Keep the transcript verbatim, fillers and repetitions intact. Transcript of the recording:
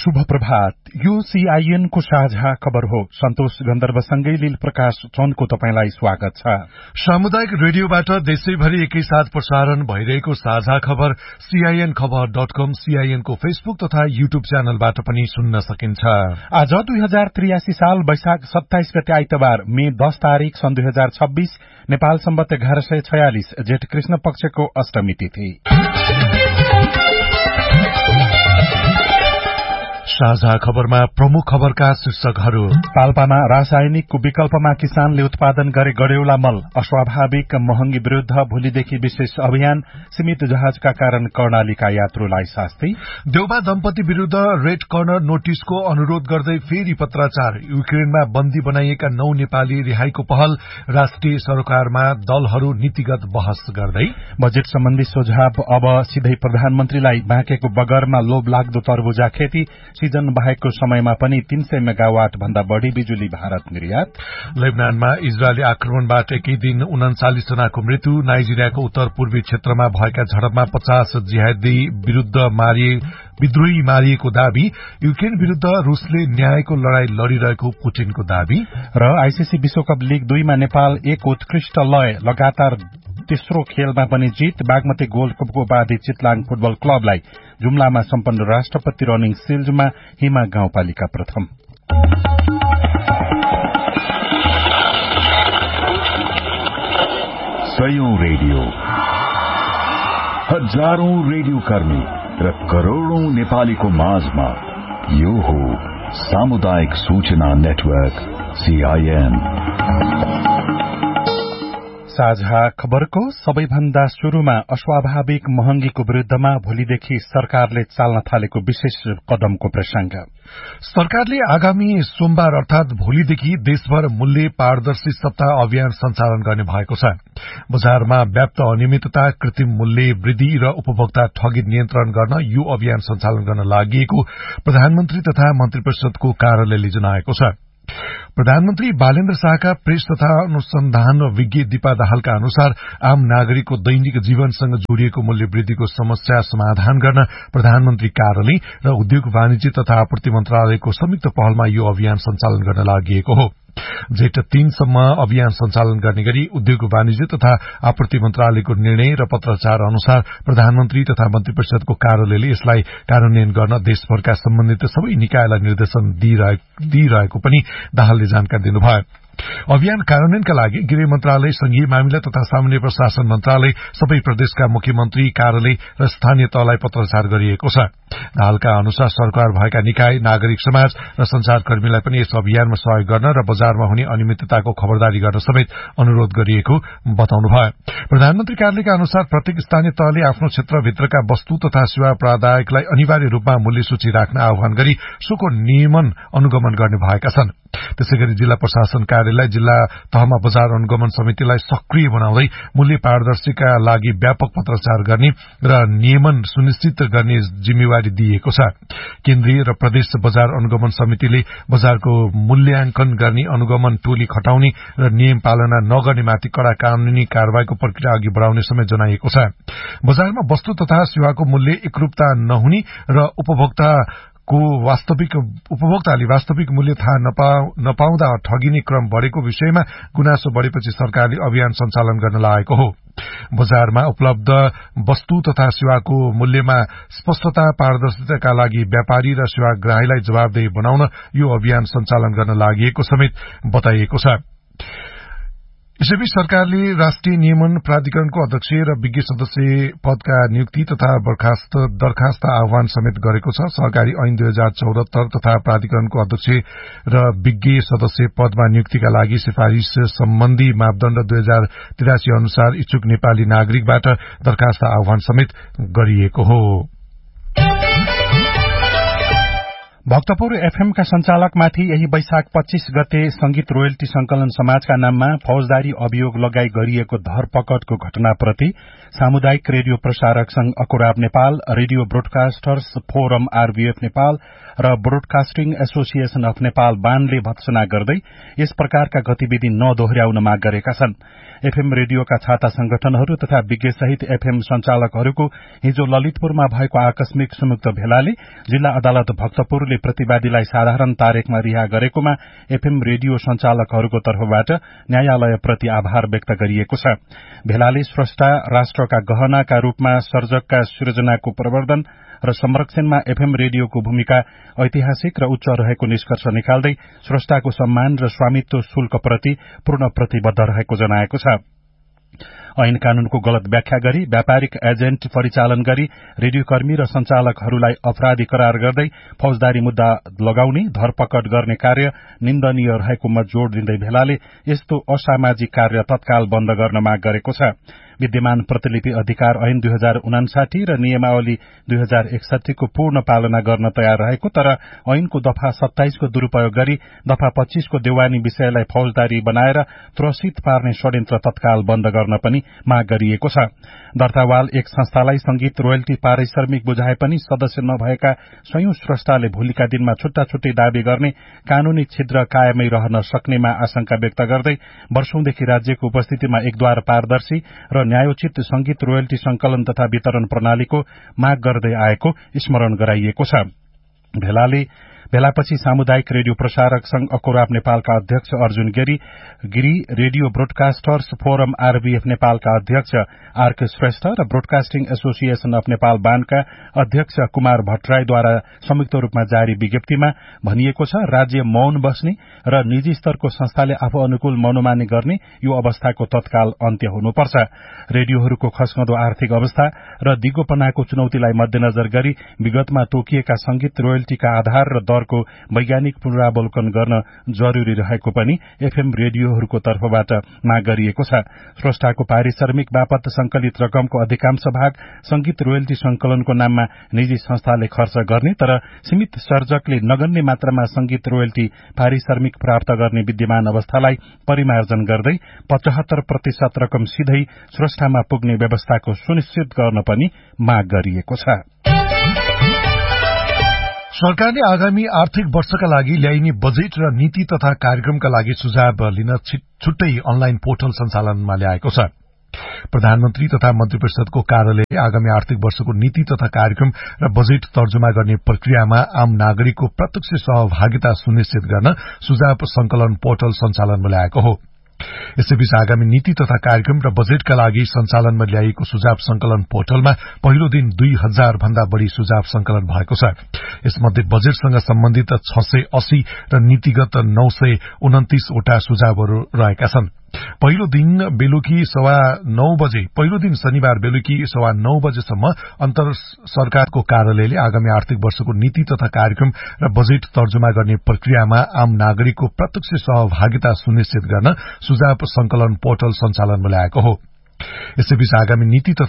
शुभ प्रभात। यो सीआईएन को साझा खबर हो। सन्तोष गन्धर्वसँगै लील प्रकाश चन्दको तपाईंलाई स्वागत छ। सामुदायिक रेडियोबाट देशैभरि एकैसाथ प्रसारण भइरहेको साझा खबर सीआईएन खबर डट कम, सीआईएन को फेसबुक तथा यूट्यूब च्यानलबाट पनि सुन्न सकिन्छ। आज दुई हजार त्रियासी साल वैशाख सत्ताइस गते आइतबार मे दस तारीक सन् दुई हजार छब्बीस नेपाल सम्बत एघार सय छयालिस जेठ कृष्ण पक्षको अष्टमी तिथि। साझा खबरमा प्रमुख खबरका शीर्षकहरू। पाल्पामा रासायनिकको विकल्पमा किसानले उत्पादन गरे गडेउला मल, अस्वाभाविक महँगी विरूद्ध भोलिदेखि विशेष अभियान, सीमित जहाजका कारण कर्णालीका यात्रुलाई शास्ति। देउबा दम्पति विरूद्ध रेड कर्नर नोटिसको अनुरोध गर्दै फेरि पत्राचार। युक्रेनमा बन्दी बनाइएका नौ नेपाली रिहाईको पहल, राष्ट्रिय सरकारमा दलहरू नीतिगत बहस गर्दै। बजेट सम्बन्धी सुझाव अब सिधै प्रधानमन्त्रीलाई, बाँकेको बगरमा लोभ लाग्दो तरबुजा खेती, सीजन बाहेकको समयमा पनि तीन सय मेगावाट भन्दा बढ़ी बिजुली भारत निर्यात। लेबनानमा इजरायली आक्रमणबाट एकै दिन उन्चालिस जनाको मृत्यु। नाइजेरियाको उत्तर पूर्वी क्षेत्रमा भएका झडपमा पचास जिहादी विरूद्ध मारिए विद्रोही मारिएको दावी। युक्रेन विरूद्ध रूसले न्यायको लड़ाई लड़िरहेको पुटिनको दावी। र आईसीसी विश्वकप लीग दुईमा नेपाल एक उत्कृष्ट लय, लगातार तेस्रो खेलमा पनि जित। बागमती गोल्ड कपको उपाधि चितलाङ फुटबल क्लबलाई। जुम्लामा सम्पन्न राष्ट्रपति रनिङ सिल्जमा हिमा गाउँपालिका प्रथम। सयौं रेडियो, हजारौं रेडियो कर्मी र करोड़ौं नेपालीको माझमा यो हो सामुदायिक सूचना नेटवर्क सीआईएन। साझा खबरको सबैभन्दा शुरूमा अस्वाभाविक महँगीको विरूद्धमा भोलिदेखि सरकारले चाल्न थालेको विशेष कदमको प्रसंग। सरकारले आगामी सोमबार अर्थात भोलिदेखि देशभर मूल्य पारदर्शी सप्ताह अभियान सञ्चालन गर्ने भएको छ। बजारमा व्याप्त अनियमितता, कृत्रिम मूल्य वृद्धि र उपभोक्ता ठगी नियन्त्रण गर्न यो अभियान सञ्चालन गर्न लागि प्रधानमन्त्री तथा मन्त्री परिषदको कार्यालयले जनाएको छ। प्रधानमन्त्री बालेन्द्र शाहका प्रेस तथा अनुसन्धान विज्ञ दीपा दाहालका अनुसार आम नागरिकको दैनिक जीवनसँग जोडिएको मूल्य वृद्धिको समस्या समाधान गर्न प्रधानमन्त्री कार्यालय र उद्योग वाणिज्य तथा आपूर्ति मन्त्रालयको संयुक्त पहलमा यो अभियान सञ्चालन गर्न लागि हो। जेठ तीनसम्म अभियान सञ्चालन गर्ने गरी उद्योग वाणिज्य तथा आपूर्ति मन्त्रालयको निर्णय र पत्राचार अनुसार प्रधानमन्त्री तथा मन्त्री परिषदको कार्यालयले यसलाई कार्यान्वयन गर्न देशभरका सम्बन्धित सबै निकायलाई निर्देशन दिइरहेको पनि दाहालले जानकारी दिनुभयो। अभियान कार्यान्वयनका लागि गृह मन्त्रालय, संघीय मामिला तथा सामान्य प्रशासन मन्त्रालय, सबै प्रदेशका मुख्यमन्त्री कार्यालय र स्थानीय तहलाई पत्राचार गरिएको छ। दाहालका अनुसार सरकार भएका निकाय, नागरिक समाज र संचारकर्मीलाई पनि यस अभियानमा सहयोग गर्न र बजारमा हुने अनियमितताको खबरदारी गर्न समेत अनुरोध गरिएको बताउनुभयो। प्रधानमन्त्री कार्यालयका अनुसार प्रत्येक स्थानीय तहले आफ्नो क्षेत्रभित्रका वस्तु तथा सेवा प्रदायकलाई अनिवार्य रूपमा मूल्य सूची राख्न आह्वान गरी सोको नियमन अनुगमन गर्ने भएका छन्। त्यसैगरी जिल्ला प्रशासन कार्यालय, जिल्ला तहमा बजार अनुगमन समितिलाई सक्रिय बनाउँदै मूल्य पारदर्शीका लागि व्यापक पत्राचार गर्ने र नियमन सुनिश्चित गर्ने जिम्मेवारी दिएको छ। केन्द्रीय र प्रदेश बजार अनुगमन समितिले बजारको मूल्याङ्कन गर्ने, अनुगमन टोली खटाउने र नियम पालना नगर्नेमाथि कड़ा कानूनी कार्यवाहीको प्रक्रिया अघि बढ़ाउने समेत जनाइएको छ। बजारमा वस्तु तथा सेवाको मूल्य एकरूपता नहुने र उपभोक्ता को वास्तविक उपभोक्ताले वास्तविक मूल्य थाहा नपाउँदा ठगिने क्रम बढ़ेको विषयमा गुनासो बढ़ेपछि सरकारले अभियान सञ्चालन गर्न लागेको हो। बजारमा उपलब्ध वस्तु तथा सेवाको मूल्यमा स्पष्टता, पारदर्शिताका लागि व्यापारी र सेवाग्राहीलाई जवाबदेही बनाउन यो अभियान सञ्चालन गर्न लागि समेत बताइएको छ। यसैबीच सरकारले राष्ट्रिय नियमन प्राधिकरणको अध्यक्ष र विज्ञ सदस्य पदका नियुक्ति तथा बर्खास्त दरखास्त आह्वान समेत गरेको छ। सहकारी ऐन दुई हजार चौहत्तर तथा प्राधिकरणको अध्यक्ष र विज्ञ सदस्य पदमा नियुक्तिका लागि सिफारिश सम्बन्धी मापदण्ड दुई हजार तिरासी अनुसार इच्छुक नेपाली नागरिकबाट दरखास्त आह्वान समेत गरिएको हो। भक्तपुर एफएम का संचालकमाथि यही वैशाख पच्चीस गते संगीत रोयल्टी संकलन समाजका नाममा फौजदारी अभियोग लगाई गरिएको धरपकड़को घटनाप्रति सामुदायिक रेडियो प्रसारक संघ अकुराब Nepal, radio ब्रोडकास्टर्स forum RBF Nepal र ब्रोडकास्टिङ एसोसिएशन अफ नेपाल बानले भत्सना गर्दै यस प्रकारका गतिविधि नदोहोर्याउन माग गरेका छन्। एफएम रेडियोका छाता संगठनहरू तथा विज्ञ सहित एफएम संचालकहरूको हिजो ललितपुरमा भएको आकस्मिक संयुक्त भेलाले जिल्ला अदालत भक्तपुरले न्यायालयले प्रतिवादीलाई साधारण तारिखमा रिहा गरेकोमा एफएम रेडियो संचालकहरूको तर्फबाट न्यायालयप्रति आभार व्यक्त गरिएको छ। भेलाले स्रष्टा, राष्ट्रका गहनाका रूपमा सर्जकका सृजनाको प्रवर्धन र संरक्षणमा एफएम रेडियोको भूमिका ऐतिहासिक र उच्च रहेको निष्कर्ष निकाल्दै स्रष्टाको सम्मान र स्वामित्व शुल्कप्रति पूर्ण प्रतिबद्ध रहेको जनाएको छ। ऐन कानूनको गलत व्याख्या गरी व्यापारिक एजेन्ट परिचालन गरी रेडियोकर्मी र संचालकहरूलाई अपराधी करार गर्दै फौजदारी मुद्दा लगाउने, धरपकड गर्ने कार्य निन्दनीय रहेकोमा जोड़ दिँदै भेलाले यस्तो असामाजिक कार्य तत्काल बन्द गर्न माग गरेको छ। विद्यमान प्रतिलिपि अधिकार ऐन दुई हजार उनासाठी र नियमावली दुई हजार एकसठी को पूर्ण पालना गर्न तयार रहेको तर ऐनको दफा सत्ताइस को दुरूपयोग गरी दफा पच्चीस को देवानी विषयलाई फौजदारी बनाएर त्रसित पार्ने षड्यन्त्र तत्काल बन्द गर्न पनि माग गरिएको छ। दर्तावाल एक संस्थालाई संगीत रोयल्टी पारिश्रमिक बुझाए पनि सदस्य नभएका स्वयं स्रष्टाले भोलिका दिनमा छुट्टा छुट्टै दावी गर्ने कानूनी छिद्र कायमै रहन सक्नेमा आशंका व्यक्त गर्दै वर्षौंदेखि राज्यको उपस्थितिमा एकद्वार पारदर्शी र न्यायोचित संगीत रोयल्टी संकलन तथा वितरण प्रणालीको माग गर्दै आएको स्मरण गराइएको छ। भेलाले भेलापछि सामुदायिक रेडियो प्रसारक संघ अकोराब नेपालका अध्यक्ष Arjun Giri Giri radio ब्रोडकास्टर्स forum RBF नेपालका अध्यक्ष आरके श्रेष्ठ र ब्रोडकास्टिङ एसोसिएशन अफ नेपाल बानका अध्यक्ष कुमार भट्टराईद्वारा संयुक्त रूपमा जारी विज्ञप्तिमा भनिएको छ, राज्य मौन बस्ने र निजी स्तरको संस्थाले आफू अनुकूल मनोमानी गर्ने यो अवस्थाको तत्काल अन्त्य हुनुपर्छ। रेडियोहरूको खस्कँदो आर्थिक अवस्था र दिगोपनाको चुनौतीलाई मध्यनजर गरी विगतमा तोकिएका संगीत रोयल्टीका आधार र दरको वैज्ञानिक पुनरावलोकन गर्न जरूरी रहेको पनि एफएम रेडियोहरूको तर्फबाट माग गरिएको छ। स्रष्टाको पारिश्रमिक बापत संकलित रकमको अधिकांश भाग संगीत रोयल्टी संकलनको नाममा निजी संस्थाले खर्च गर्ने तर सीमित सर्जकले नगण्य मात्रामा संगीत रोयल्टी पारिश्रमिक प्राप्त गर्ने विद्यमान अवस्थालाई परिमार्जन गर्दै पचहत्तर प्रतिशत रकम सिधै स्रष्टामा पुग्ने व्यवस्थाको सुनिश्चित गर्न पनि माग गरिएको छ। सरकारले आगामी आर्थिक वर्षका लागि ल्याइने बजेट र नीति तथा कार्यक्रमका लागि सुझाव लिन छुट्टै अनलाइन पोर्टल सञ्चालनमा ल्याएको छ। प्रधानमन्त्री तथा मन्त्री परिषदको कार्यालयले आगामी आर्थिक वर्षको नीति तथा कार्यक्रम र बजेट तर्जुमा गर्ने प्रक्रियामा आम नागरिकको प्रत्यक्ष सहभागिता सुनिश्चित गर्न सुझाव संकलन पोर्टल सञ्चालनमा ल्याएको हो। यसैबीच आगामी नीति तथा कार्यक्रम र बजेटका लागि सञ्चालनमा ल्याइएको सुझाव संकलन पोर्टलमा पहिलो दिन दुई हजार भन्दा बढ़ी सुझाव संकलन भएको छ। यसमध्ये बजेटसँग सम्बन्धित छ सय अस्सी र नीतिगत नौ सय उन्तिसवटा सुझावहरू रहेका छन्। पहिलो दिन बेलुकी सवा नौ बजे पहिलो दिन शनिबार बेलुकी सवा नौ बजेसम्म अन्तर सरकारको कार्यालयले आगामी आर्थिक वर्षको नीति तथा कार्यक्रम र बजेट तर्जुमा गर्ने प्रक्रियामा आम नागरिकको प्रत्यक्ष सहभागिता सुनिश्चित गर्न सुझाव संकलन पोर्टल सञ्चालनमा ल्याएको हो। यसैबीच आगामी नीति तथा